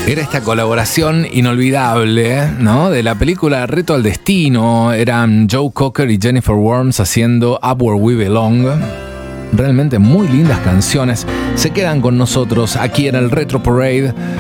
Era esta colaboración inolvidable, ¿no? De la película Reto al Destino. Eran Joe Cocker y Jennifer Warnes haciendo Up Where We Belong. Realmente muy lindas canciones. Se quedan con nosotros aquí en el Retro Parade.